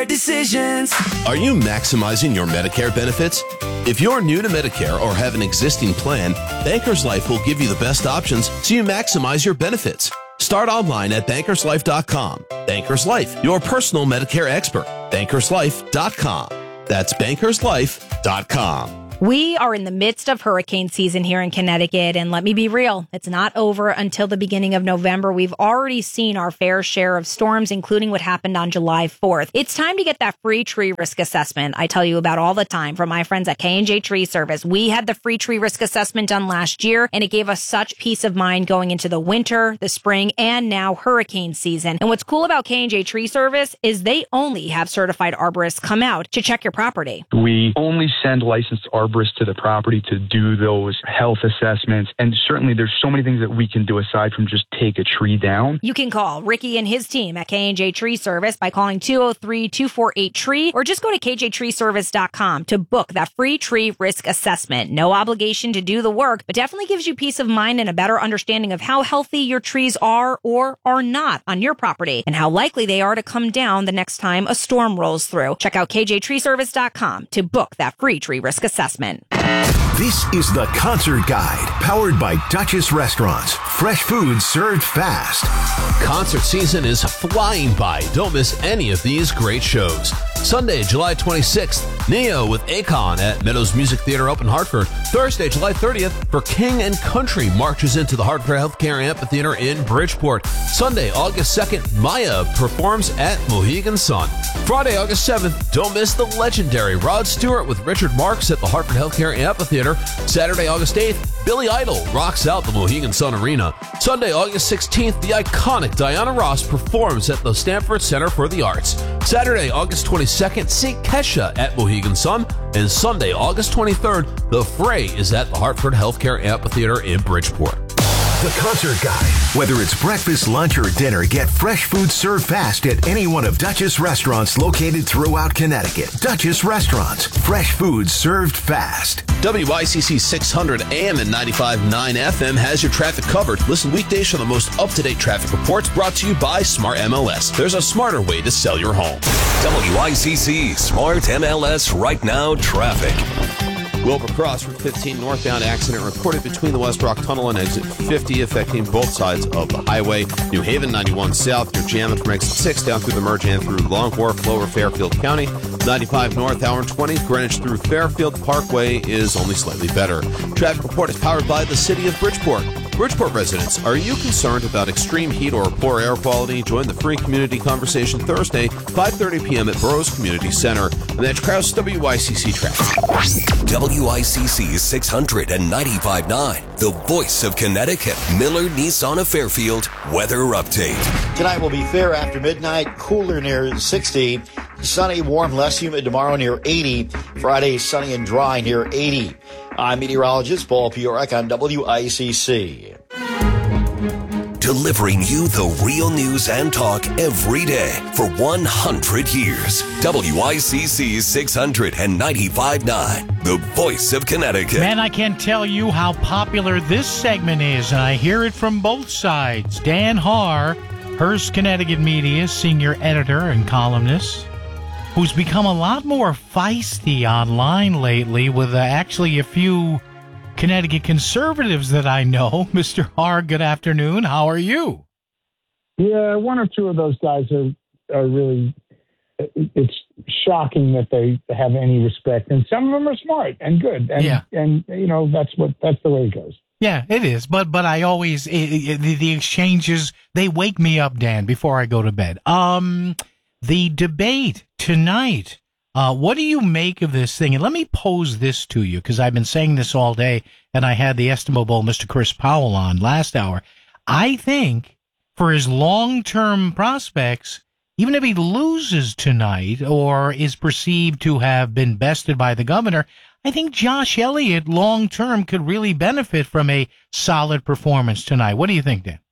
smart decisions. Are you maximizing your Medicare benefits? If you're new to Medicare or have an existing plan, Bankers Life will give you the best options so you maximize your benefits. Start online at bankerslife.com. Bankers Life, your personal Medicare expert. Bankerslife.com. That's bankerslife.com. We are in the midst of hurricane season here in Connecticut, and let me be real, it's not over until the beginning of November. We've already seen our fair share of storms, including what happened on July 4th. It's time to get that free tree risk assessment I tell you about all the time from my friends at K&J Tree Service. We had the free tree risk assessment done last year, and it gave us such peace of mind going into the winter, the spring, and now hurricane season. And what's cool about K&J Tree Service is they only have certified arborists come out to check your property. We only send licensed arborists to the property to do those health assessments. And certainly there's so many things that we can do aside from just take a tree down. You can call Ricky and his team at K&J Tree Service by calling 203-248-TREE or just go to kjtreeservice.com to book that free tree risk assessment. No obligation to do the work, but definitely gives you peace of mind and a better understanding of how healthy your trees are or are not on your property and how likely they are to come down the next time a storm rolls through. Check out kjtreeservice.com to book that free tree risk assessment. This is the Concert Guide, powered by Duchess Restaurants. Fresh food served fast. Concert season is flying by. Don't miss any of these great shows. Sunday, July 26th, Neo with Akon at Meadows Music Theater up in Hartford. Thursday, July 30th, For King and Country marches into the Hartford Healthcare Amphitheater in Bridgeport. Sunday, August 2nd, Maya performs at Mohegan Sun. Friday, August 7th, don't miss the legendary Rod Stewart with Richard Marx at the Hartford Healthcare Amphitheater. Saturday, August 8th, Billy Idol rocks out the Mohegan Sun Arena. Sunday, August 16th, the iconic Diana Ross performs at the Stamford Center for the Arts. Saturday, August 22nd, see Kesha at Mohegan Sun. And Sunday, August 23rd, The Fray is at the Hartford Healthcare Amphitheater in Bridgeport. The Concert Guide. Whether it's breakfast, lunch, or dinner, get fresh food served fast at any one of Duchess restaurants located throughout Connecticut. Duchess Restaurants. Fresh food served fast. WICC 600 AM and 95.9 FM has your traffic covered. Listen weekdays for the most up-to-date traffic reports brought to you by Smart MLS. There's a smarter way to sell your home. WICC Smart MLS Right Now Traffic. Wilbur Cross, Route 15 northbound accident reported between the West Rock Tunnel and exit 50, affecting both sides of the highway. New Haven 91 south, you're jamming from exit 6 down through the merge and through Long Wharf, Lower Fairfield County. 95 north, hour and 20, Greenwich through Fairfield Parkway is only slightly better. Traffic report is powered by the City of Bridgeport. Bridgeport residents, are you concerned about extreme heat or poor air quality? Join the free community conversation Thursday, 5:30 p.m. at Burroughs Community Center. And that's Kraus WICC Traffic. WICC 695.9, the voice of Connecticut. Miller Nissan of Fairfield weather update. Tonight will be fair after midnight, cooler near 60. Sunny, warm, less humid tomorrow near 80. Friday, sunny and dry near 80. I'm meteorologist Paul Piorek on WICC. Delivering you the real news and talk every day for 100 years. WICC 695.9, the voice of Connecticut. Man, I can't tell you how popular this segment is, and I hear it from both sides. Dan Haar, Hearst Connecticut Media's senior editor and columnist, who's become a lot more feisty online lately with actually a few Connecticut conservatives that I know. Mr. Haar, good afternoon. How are you? Yeah, one or two of those guys are really, it's shocking that they have any respect. And some of them are smart and good. And, yeah. And you know, that's the way it goes. Yeah, it is. But I always, the exchanges, they wake me up, Dan, before I go to bed. The debate tonight, what do you make of this thing? And let me pose this to you, because I've been saying this all day, and I had the estimable Mr. Chris Powell on last hour. I think for his long-term prospects, even if he loses tonight or is perceived to have been bested by the governor, I think Josh Elliott long-term could really benefit from a solid performance tonight. What do you think, Dan?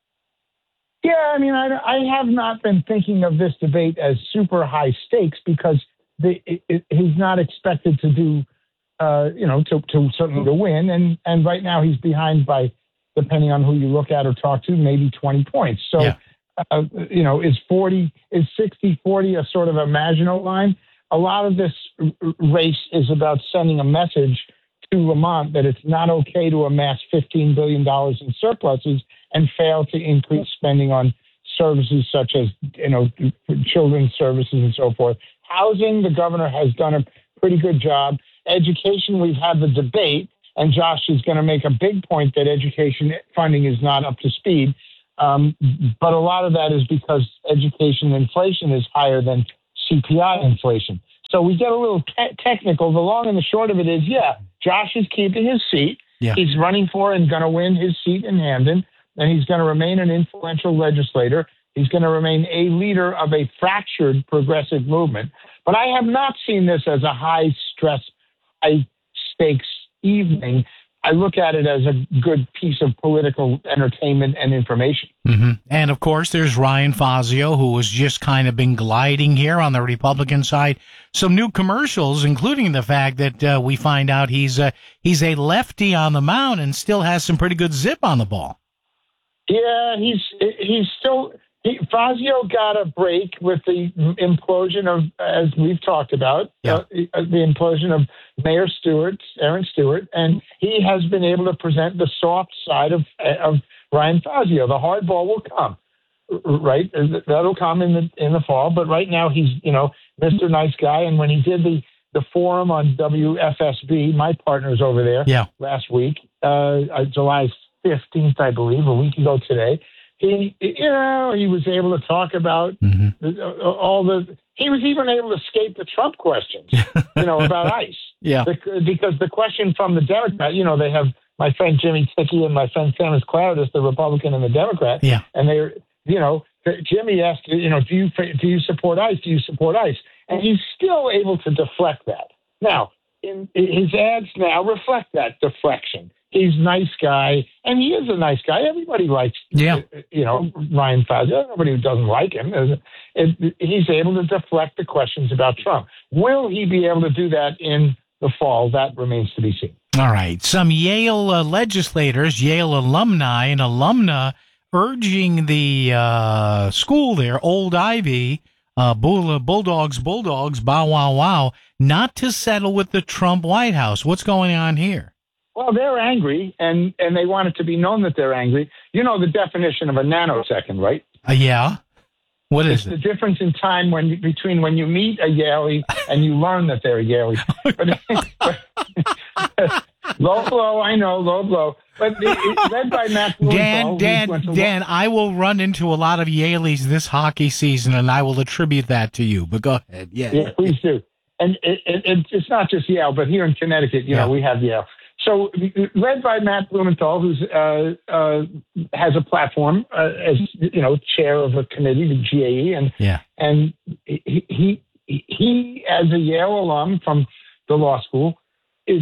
Yeah, I mean, I have not been thinking of this debate as super high stakes because he's not expected to do, to certainly to win. And right now he's behind by, depending on who you look at or talk to, maybe 20 points. So, yeah. is 60-40 a sort of a Maginot Line? A lot of this race is about sending a message to Lamont that it's not okay to amass $15 billion in surpluses and fail to increase spending on services such as, children's services and so forth. Housing, the governor has done a pretty good job. Education, we've had the debate, and Josh is going to make a big point that education funding is not up to speed. But a lot of that is because education inflation is higher than CPI inflation. So we get a little technical. The long and the short of it is, Josh is keeping his seat. Yeah. He's running for and going to win his seat in Hamden, and he's going to remain an influential legislator. He's going to remain a leader of a fractured progressive movement. But I have not seen this as a high-stress, high-stakes evening. I look at it as a good piece of political entertainment and information. Mm-hmm. And, of course, there's Ryan Fazio, who has just kind of been gliding here on the Republican side. Some new commercials, including the fact that we find out he's a lefty on the mound and still has some pretty good zip on the ball. Yeah, he's still... Fazio got a break with the implosion of, as we've talked about, the implosion of Mayor Stewart, Aaron Stewart, and he has been able to present the soft side of Ryan Fazio. The hard ball will come, right? That'll come in the fall. But right now he's Mr. Nice Guy. And when he did the forum on WFSB, my partner's over there last week, July 15th, I believe, a week ago today. He was able to talk about he was even able to escape the Trump questions, about ICE. Yeah. Because the question from the Democrat, they have my friend Jimmy Tickey and my friend Thomas Claridis, the Republican and the Democrat. Yeah. And they're, Jimmy asked, do you support ICE? Do you support ICE? And he's still able to deflect that. Now, his ads now reflect that deflection. He's a nice guy, and he is a nice guy. Everybody likes, Ryan Fazio. Nobody who doesn't like him. He's able to deflect the questions about Trump. Will he be able to do that in the fall? That remains to be seen. All right. Some Yale legislators, Yale alumni and alumna, urging the school there, Old Ivy, Bulldogs, bow, wow, not to settle with the Trump White House. What's going on here? Well, they're angry, and they want it to be known that they're angry. You know the definition of a nanosecond, right? Yeah. What is it? It's the difference in time between when you meet a Yalie and you learn that they're a Yalie. Low blow, I know, low blow. But led by Matt Blumenthal. Dan, I will run into a lot of Yaleys this hockey season, and I will attribute that to you. But go ahead. Yeah, please do. And it's not just Yale, but here in Connecticut, we have Yale. So, led by Matt Blumenthal, who's has a platform as chair of a committee, the GAE, and he as a Yale alum from the law school is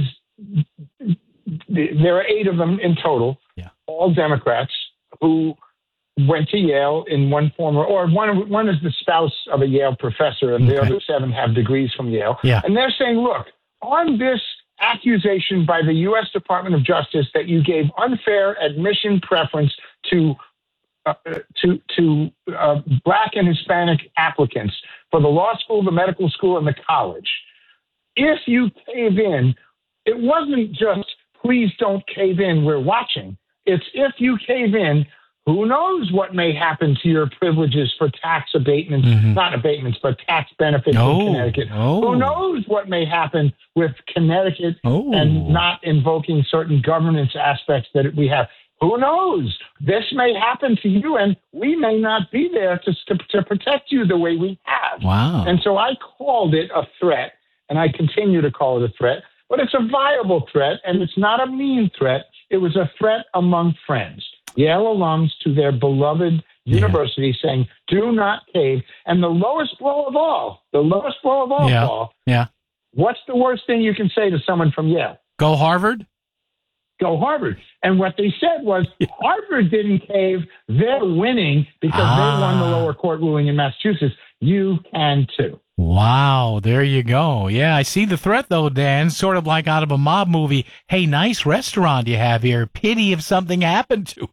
there are 8 of them in total, all Democrats who went to Yale in one form or one is the spouse of a Yale professor, and the other 7 have degrees from Yale, and they're saying, look, on this accusation by the U.S. Department of Justice that you gave unfair admission preference to Black and Hispanic applicants for the law school, the medical school, and the college. If you cave in, it wasn't just please don't cave in, we're watching. It's if you cave in, who knows what may happen to your privileges for tax abatements, not abatements, but tax benefits in Connecticut. Who knows what may happen with Connecticut and not invoking certain governance aspects that we have. Who knows? This may happen to you, and we may not be there to protect you the way we have. Wow. And so I called it a threat, and I continue to call it a threat. But it's a viable threat, and it's not a mean threat. It was a threat among friends. Yale alums to their beloved university saying, do not cave. And the lowest blow of all, Paul, what's the worst thing you can say to someone from Yale? Go Harvard? Go Harvard. And what they said was, Harvard didn't cave. They're winning because they won the lower court ruling in Massachusetts. You can too. Wow, there you go. Yeah, I see the threat, though, Dan, sort of like out of a mob movie. Hey, nice restaurant you have here. Pity if something happened to it.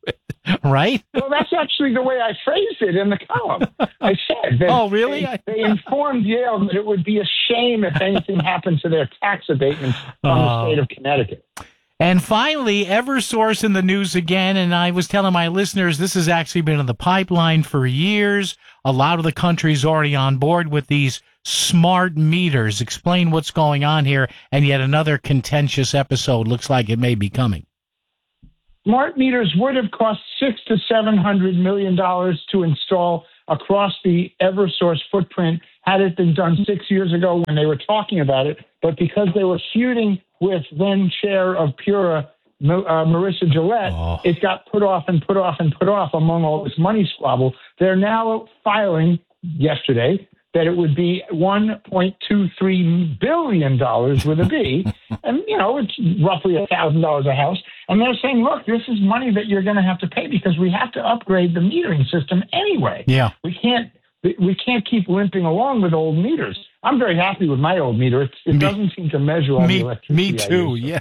right? Well, that's actually the way I phrased it in the column. I said that Oh, really? they informed Yale that it would be a shame if anything happened to their tax abatements from the state of Connecticut. And finally, Eversource in the news again, and I was telling my listeners this has actually been in the pipeline for years. A lot of the country's already on board with these smart meters. Explain what's going on here, and yet another contentious episode looks like it may be coming. Smart meters would have cost $600 to $700 million to install across the Eversource footprint had it been done 6 years ago when they were talking about it. But because they were feuding with then chair of Pura, Marissa Gillette, it got put off and put off and put off among all this money squabble. They're now filing yesterday that it would be $1.23 billion with a B. And, you know, it's roughly $1,000 a house. And they're saying, look, this is money that you're going to have to pay because we have to upgrade the metering system anyway. Yeah. We can't keep limping along with old meters. I'm very happy with my old meter. It doesn't seem to measure all the electricity. Me too, yeah.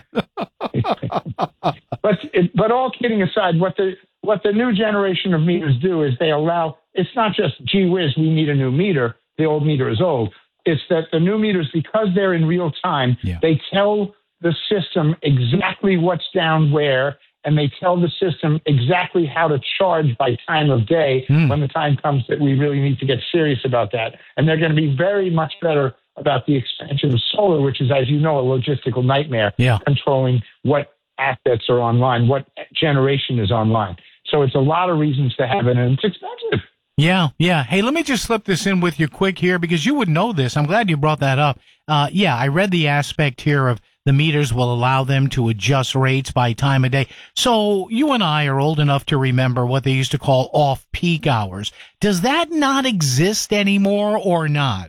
But all kidding aside, what the new generation of meters do is they allow, it's not just, gee whiz, we need a new meter. The old meter is old. It's that the new meters, because they're in real time, they tell the system exactly what's down where, and they tell the system exactly how to charge by time of day when the time comes that we really need to get serious about that. And they're going to be very much better about the expansion of solar, which is, as you know, a logistical nightmare, controlling what assets are online, what generation is online. So it's a lot of reasons to have it, and it's expensive. Yeah. Hey, let me just slip this in with you quick here because you would know this. I'm glad you brought that up. I read the aspect here of the meters will allow them to adjust rates by time of day. So you and I are old enough to remember what they used to call off-peak hours. Does that not exist anymore or not?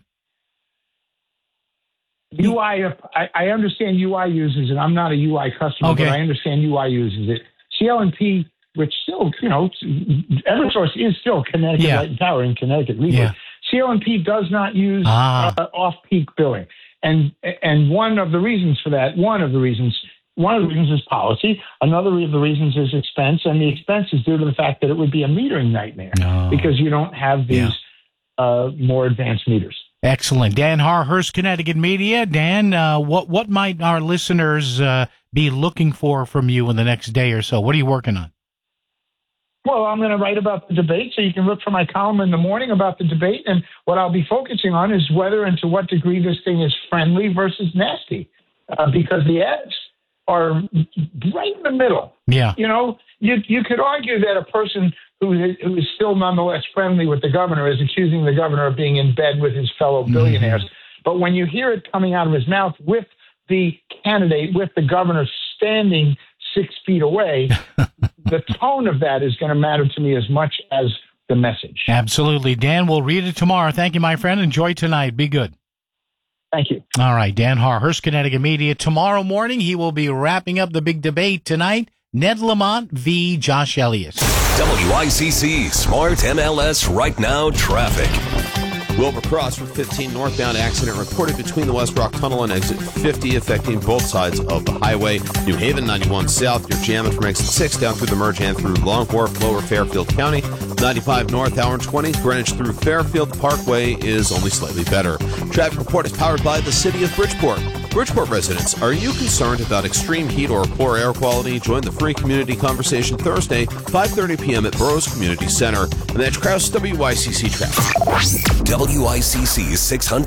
UI, I understand UI uses it. I'm not a UI customer, but I understand UI uses it. CL&P, which still, you know, Eversource is still Connecticut Light and Power in Connecticut legally. CL&P does not use off-peak billing. And one of the reasons for that, one of the reasons is policy. Another of the reasons is expense. And the expense is due to the fact that it would be a metering nightmare because you don't have these more advanced meters. Excellent. Dan Haar, Hearst Connecticut Media. Dan, what might our listeners be looking for from you in the next day or so? What are you working on? Well, I'm going to write about the debate, so you can look for my column in the morning about the debate. And what I'll be focusing on is whether and to what degree this thing is friendly versus nasty, because the ads are right in the middle. Yeah. You know, you could argue that a person who is still nonetheless friendly with the governor is accusing the governor of being in bed with his fellow billionaires. But when you hear it coming out of his mouth with the candidate, with the governor standing 6 feet away, the tone of that is going to matter to me as much as the message. Absolutely. Dan, we'll read it tomorrow. Thank you, my friend. Enjoy tonight. Be good. Thank you. All right. Dan Haar, Hearst Connecticut Media. Tomorrow morning, he will be wrapping up the big debate tonight. Ned Lamont v. Josh Elliott. WICC Smart MLS Right Now Traffic. Wilbur Cross Route 15 northbound accident reported between the West Rock Tunnel and exit 50, affecting both sides of the highway. New Haven 91 south, you're jamming from exit 6 down through the merge and through Long Wharf, Lower Fairfield County. 95 north, hour and 20, Greenwich through Fairfield Parkway is only slightly better. Traffic report is powered by the City of Bridgeport. Bridgeport residents, are you concerned about extreme heat or poor air quality? Join the free community conversation Thursday, 5:30 p.m. at Burroughs Community Center. And that's Kraus WICC Traffic. WICC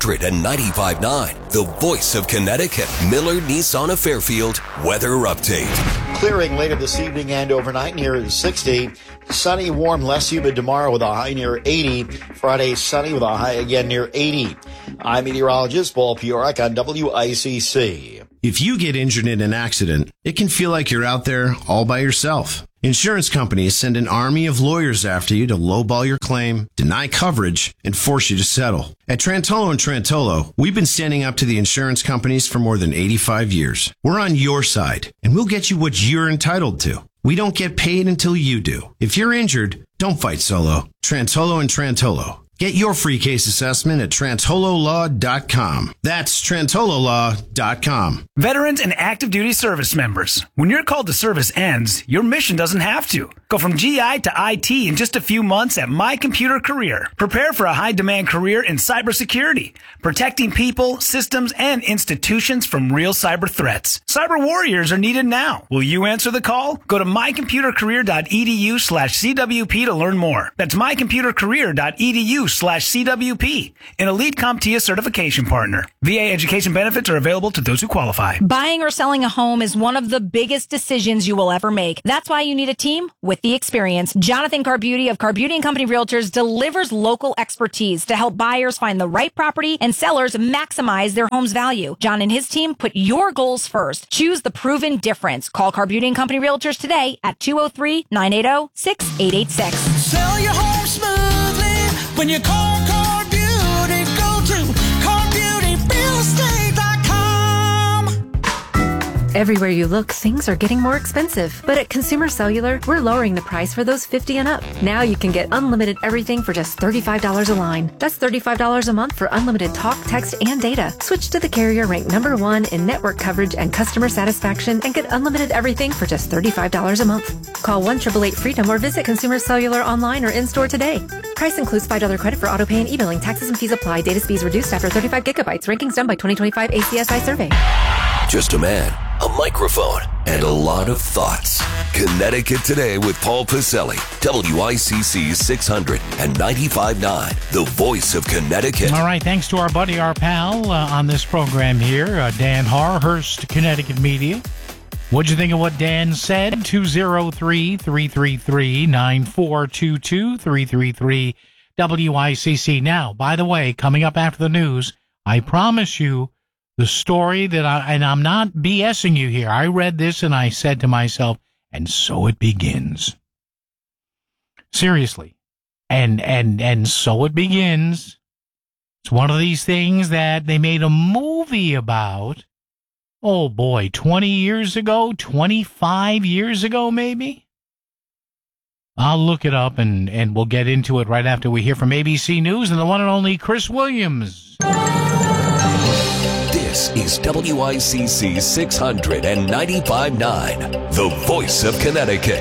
695.9, the voice of Connecticut. Miller Nissan of Fairfield weather update. Clearing later this evening and overnight near 60. Sunny, warm, less humid tomorrow with a high near 80. Friday, sunny with a high again near 80. I'm meteorologist Paul Piorek on WICC. If you get injured in an accident, it can feel like you're out there all by yourself. Insurance companies send an army of lawyers after you to lowball your claim, deny coverage, and force you to settle. At Trantolo & Trantolo, we've been standing up to the insurance companies for more than 85 years. We're on your side, and we'll get you what you're entitled to. We don't get paid until you do. If you're injured, don't fight solo. Trantolo & Trantolo. Get your free case assessment at TrantoloLaw.com. That's TrantoloLaw.com. Veterans and active duty service members, when your call to service ends, your mission doesn't have to. Go from GI to IT in just a few months at My Computer Career. Prepare for a high-demand career in cybersecurity, protecting people, systems, and institutions from real cyber threats. Cyber warriors are needed now. Will you answer the call? Go to mycomputercareer.edu/CWP to learn more. That's mycomputercareer.edu/CWP, an elite CompTIA certification partner. VA education benefits are available to those who qualify. Buying or selling a home is one of the biggest decisions you will ever make. That's why you need a team with the experience. Jonathan Carbuti of Carbuti & Company Realtors delivers local expertise to help buyers find the right property and sellers maximize their home's value. John and his team put your goals first. Choose the proven difference. Call Carbuti & Company Realtors today at 203-980-6886. Sell your home smoothly when you call Carbuti. Go to CarBeautyRealEstate.com. Everywhere you look, things are getting more expensive. But at Consumer Cellular, we're lowering the price for those 50 and up. Now you can get unlimited everything for just $35 a line. That's $35 a month for unlimited talk, text, and data. Switch to the carrier ranked #1 in network coverage and customer satisfaction and get unlimited everything for just $35 a month. Call 1-888-FREEDOM or visit Consumer Cellular online or in-store today. Price includes $5 credit for auto pay and e-billing. Taxes and fees apply. Data speeds reduced after 35 gigabytes. Rankings done by 2025 ACSI survey. Just a man, a microphone, and a lot of thoughts. Connecticut Today with Paul Pacelli, WICC 600 and 95.9, the voice of Connecticut. All right, thanks to our buddy, our pal on this program here, Dan Harhurst, Connecticut Media. What'd you think of what Dan said? 203-333-9422, 333 WICC. Now, by the way, coming up after the news, I promise you, the story that I'm not BSing you here. I read this and I said to myself, and so it begins. Seriously. And so it begins. It's one of these things that they made a movie about. Oh boy, 20 years ago, 25 years ago, maybe? I'll look it up and we'll get into it right after we hear from ABC News and the one and only Chris Williams. This is WICC 600 and 95.9, the voice of Connecticut.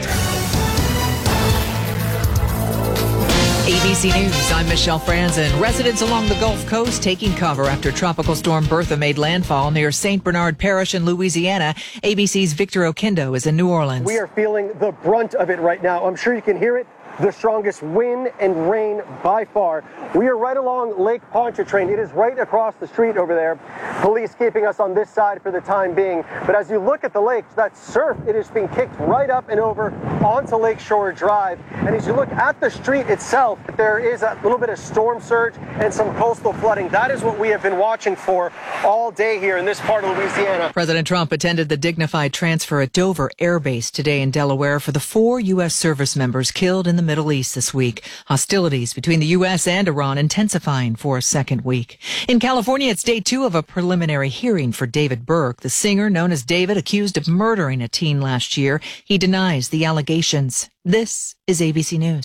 ABC News, I'm Michelle Franzen. Residents along the Gulf Coast taking cover after Tropical Storm Bertha made landfall near St. Bernard Parish in Louisiana. ABC's Victor Oquendo is in New Orleans. We are feeling the brunt of it right now. I'm sure you can hear it. The strongest wind and rain by far. We are right along Lake Pontchartrain. It is right across the street over there. Police keeping us on this side for the time being. But as you look at the lake, that surf, it is being kicked right up and over onto Lakeshore Drive. And as you look at the street itself, there is a little bit of storm surge and some coastal flooding. That is what we have been watching for all day here in this part of Louisiana. President Trump attended the dignified transfer at Dover Air Base today in Delaware for the 4 U.S. service members killed in the Middle East this week. Hostilities between the U.S. and Iran intensifying for a second week. In California, it's day 2 of a preliminary hearing for David Burke, the singer known as David, accused of murdering a teen last year. He denies the allegations. This is ABC News.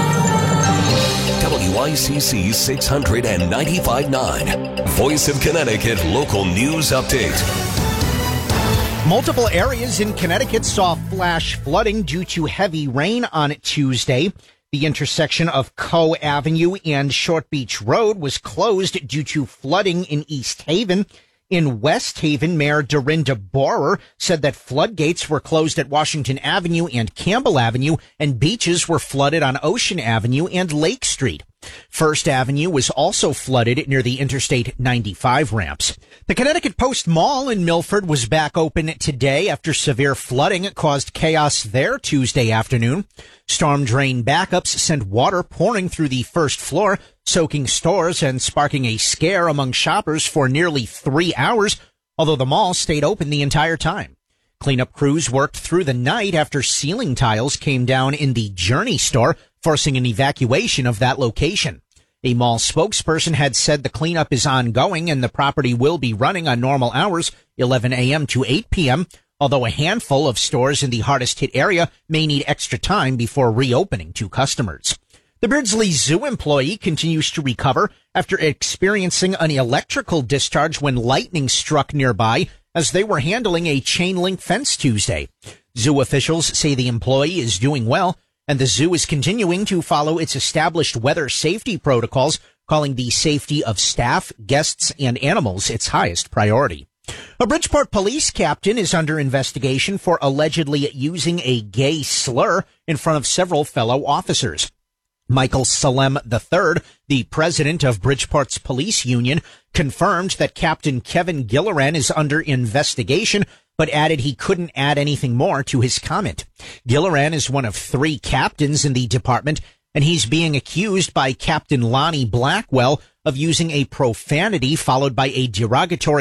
WICC 600 and 95.9, voice of Connecticut local news update. Multiple areas in Connecticut saw flash flooding due to heavy rain on Tuesday. The intersection of Coe Avenue and Short Beach Road was closed due to flooding in East Haven. In West Haven, Mayor Dorinda Borer said that floodgates were closed at Washington Avenue and Campbell Avenue, and beaches were flooded on Ocean Avenue and Lake Street. First Avenue was also flooded near the Interstate 95 ramps. The Connecticut Post Mall in Milford was back open today after severe flooding caused chaos there Tuesday afternoon. Storm drain backups sent water pouring through the first floor, soaking stores and sparking a scare among shoppers for nearly 3 hours, although the mall stayed open the entire time. Cleanup crews worked through the night after ceiling tiles came down in the Journey store, forcing an evacuation of that location. A mall spokesperson had said the cleanup is ongoing and the property will be running on normal hours, 11 a.m. to 8 p.m., although a handful of stores in the hardest hit area may need extra time before reopening to customers. The Beardsley Zoo employee continues to recover after experiencing an electrical discharge when lightning struck nearby as they were handling a chain link fence Tuesday. Zoo officials say the employee is doing well, and the zoo is continuing to follow its established weather safety protocols, calling the safety of staff, guests, and animals its highest priority. A Bridgeport police captain is under investigation for allegedly using a gay slur in front of several fellow officers. Michael Salem III, the president of Bridgeport's police union, confirmed that Captain Kevin Gilliran is under investigation, but added he couldn't add anything more to his comment. Gilliran is one of 3 captains in the department, and he's being accused by Captain Lonnie Blackwell of using a profanity followed by a derogatory